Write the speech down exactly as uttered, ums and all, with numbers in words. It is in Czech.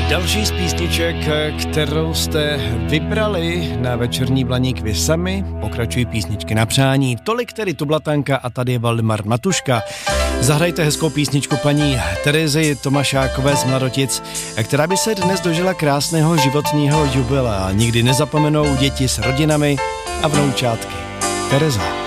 Další z písniček, kterou jste vybrali na večerní Blaník vy sami, pokračují písničky na přání. Tolik tedy Tublatanka a tady je Valdemar Matuška. Zahrajte hezkou písničku paní Terezy Tomašákové z Mladotic, která by se dnes dožila krásného životního jubilea. Nikdy nezapomenou děti s rodinami a vnoučátky. Tereza.